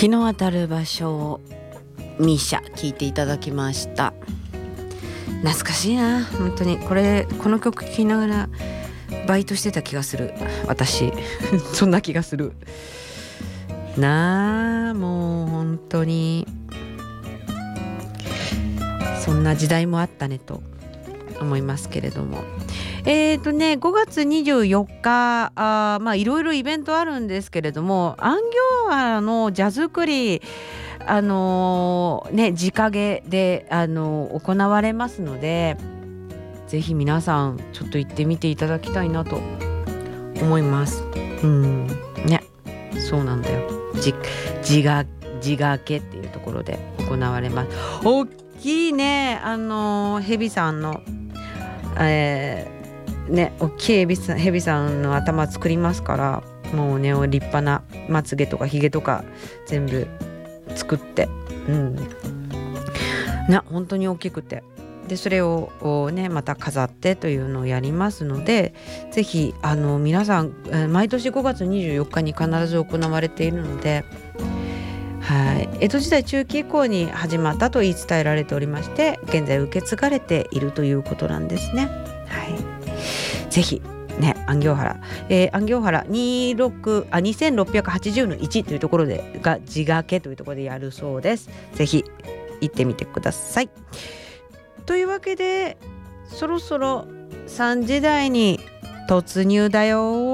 日の当たる場所ミーシャ聞いていただきました。懐かしいな、本当にこの曲聴きながらバイトしてた気がする私そんな気がするなあ。もう本当にそんな時代もあったねと思いますけれども、5月24日いろいろイベントあるんですけれども、安行原のジャズクリ地影で行われますので、ぜひ皆さんちょっと行ってみていただきたいなと思います。そうなんだよ。地崖っていうところで行われます。大きいね、蛇さんの大きい蛇さんの頭作りますから、もうね立派なまつげとかひげとか全部作って、本当に大きくて、でそれをまた飾ってというのをやりますので、ぜひ皆さん毎年5月24日に必ず行われているので、江戸時代中期以降に始まったと言い伝えられておりまして、現在受け継がれているということなんですね。ぜひね、安行原2680の1というところでが地崖というところでやるそうです。ぜひ行ってみてください。というわけでそろそろ3時台に突入だよ。